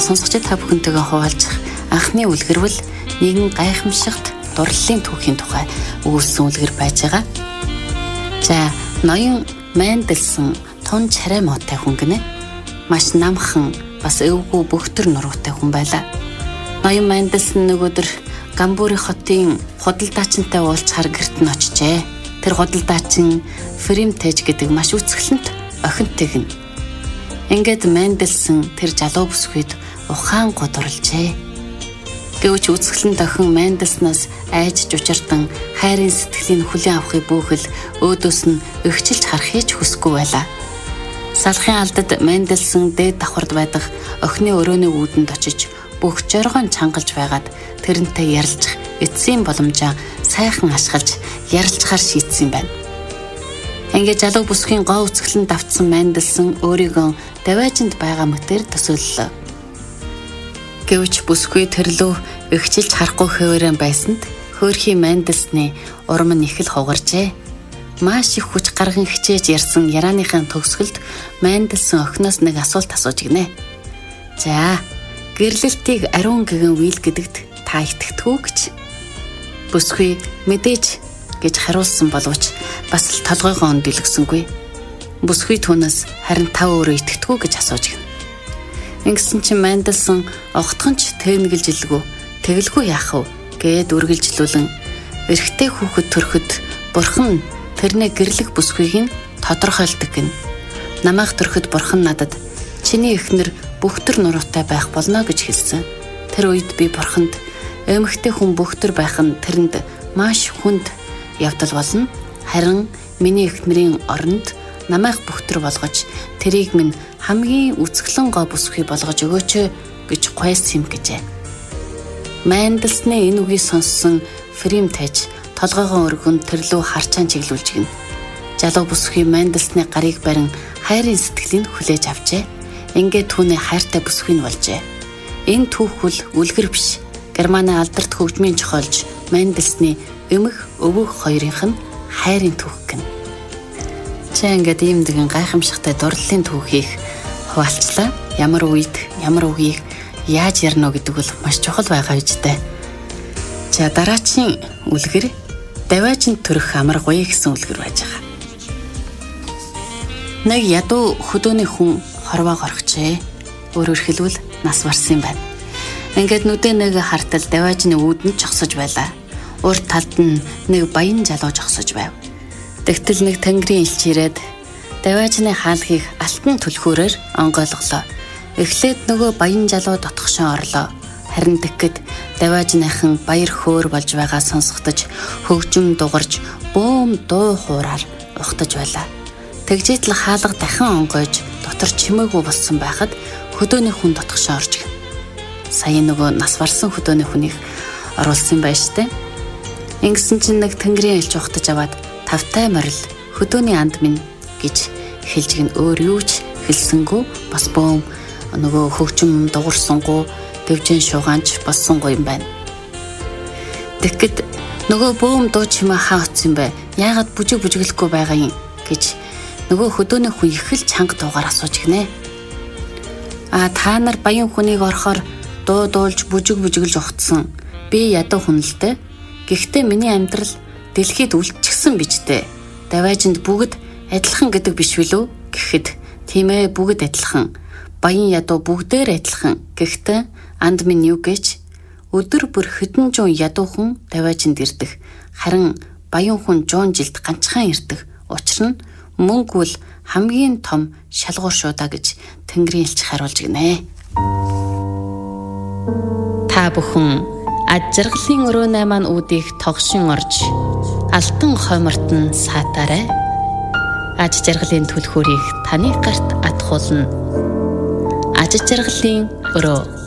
Сонсогчид та бүхэнтэйгээ хуваалцах анхны үлгэрвэл нэгэн гайхамшигт дурлалын түүхийн тухай өгүүлсэн үлгэр байж байгаа. За, ноён Менделсон тун чарай муутай хүн гинэ. Маш намхан, бас эвгүй бөхтөр нуруутай хүн байлаа. Ноён Менделсон нэг өдөр Гамбури хотын худалдаачинтай уулзахаар гэрт нь очижээ. Тэр худалдаачин Фримтэж гэдэг маш үцгэлэнт охинтой гин. Ингээд Менделсон тэр залуу бүсгүйд ухаан годорлжээ. Гэвч үцгэлэнт охин Менделснаас айж жужирдан хайрын сэтгэлийн хүлээн авахыг бөөхөл өөдөөс нь өгчилж харахыг хүсэхгүй байлаа. Салхын алдад Менделсон дээд давхард байдаг охины өрөөний үүдэнд очиж бүх жоргоон чангалж байгаад тэрнтэй ярилцах эцсийн боломжоо сайхан ашиглаж ярилцахаар шийдсэн байна. Ингээд залуу бүсгийн гоо үцгэлэн давтсан Менделсон өөрийгөө даваажинд байгаа мэтээр төсөөллөө. Гэвч бүсгүй тэрлүү өгчилж харахгүй хэвээрэн байсанд хөөрхий Менделсны урам нь их л хугаржээ. Маш их хүч гарган хичээж ярьсан ярааныхаа төгсгөлд Менделсон охиноос нэг асуулт асууж гинэ. За, гэрлэлтийг ариун гэгэн үйл гэдэгт та итгэдэг үү гэж. Бүсгүй мэдээж гэж хариулсан боловч бас л толгойгоо өндөлгсөнгүй. Бүсгүй түүнээс харин та өөрөө итгэдэг үү гэж асууж гин. Ингэсэн чинь Менделсон огтхонч тэнэгэлж илгүү, тэгэлгүй яах вэ гэд үргэлжлүүлэн эрэгтэй хүүхэд төрөхөд бурхан тэрний гэрлэх бүсгүйг нь тодорхойлдог гин. Намайг төрөхөд бурхан надад чиний эхнэр бөхтөр нуруутай байх болно гэж хэлсэн. Тэр үед би бурханд эмэгтэй хүн бөхтөр байх нь тэрэнд маш хүнд явдал болно. Харин миний эхнэрийн оронд намайг бөхтөр болгож тэрийг минь хамгийн үцгэлэн гоо бүсгүй болгож өгөөч гэж гуйсан юм гэжээ. Менделсны энэ үгийг сонссон Фримтэж толгойгоо өргөн тэрлүү харчаан чиглүүлж гин. Залуу бүсгүй Менделсны гарыг барин хайрын сэтгэлийг хүлээж авчээ. Ингээд түүний хайртай бүсгүй нь болжээ. Энэ түүхэл үлгэр биш. Германы алдарт хөгжмийн зохиолч Менделсны эмх өвөг хоёрынх нь хайрын түүх гэнэ. Чи ингээд ийм нэгэн гайхамшигтай дурлалын түүхийг хуваалцлаа. Ямар үед, ямар үгийг яаж ярина гэдэг бол маш чухал байгаа үстэй. За, дараачийн үлгэр даваажинд төрөх амаргүй гэсэн үлгэр байж байгаа. Нэг ядуу хөдөөний хүн хорвоо горхжээ. Өөрөөр хэлбэл нас барсан юм байна. Ингээд нүдэ нэг хартал даваажны үүдэнд жогсож байлаа. Урд талд нь нэг баян залуу жогсож байв. Тэгтэл нэг тэнгэрийн элч ирээд даваажны хаалхыг алтан түлхүүрээр онгойлголоо. Эхлээд нөгөө баян залуу дотгошоо орлоо. Харин тэгэхэд даваажныхан баяр хөөр болж байгаа сонсогдож хөгжим дугарж бөөм дуу хуураар ухтаж байлаа. Тэгжээтэл хаалга дахин онгойж дотор чимээгүй болсон байхад хөдөөний хүн дотгошоо орж гин. Сая нөгөө нас барсан хөдөөний хүнийг оруулсан байж тээ. Ингэсэн чинь нэг тэнгэрийн элч ухтаж аваад тавтай морил хөдөөний анд минь гэж хэлж гин өөр юу ч хэлсэнгүү бас бөөм нөгөө хөгжим дуурсангуу дэвжин шугаанч болсонгүй юм байна. Тэгэхэд нөгөө бөөм дуу чимээ хаа утсан бэ? Яагаад бүжиглэхгүй байгаа юм гэж нөгөө хөдөөний хүн их л чанга дуугаар асууж гинэ. Та нар баян хүнийг орохоор дуу дуулж бүжиглж ухтсан. Би ядуу хүн л дээ. Гэхдээ миний амьдрал дэлхийд үлдчихсэн биз дээ. Даваажинд бүгд адилхан гэдэг биш билүү? Гэхэд тийм ээ, бүгд адилхан. Баян ядуу бүгдээр адилхан. Гэхдээ анд минь юу гэж өдөр бүр хэдэн зуун ядуу хүн даваажинд ирдэг. Харин баян хүн 100 жилд ганцхан ирдэг. Учир нь мөнгө бол хамгийн том шалгуур шүү да гэж тэнгэрийн элч хариулж гинэ. Та бүхэн ад жаргалын өрөөнэй маань үүдийг тогшин орж алтан хойморт нь саатаарай. Ад жаргалын түлхүүрийг таны гарт атгуулна. Ад жаргалын өрөө.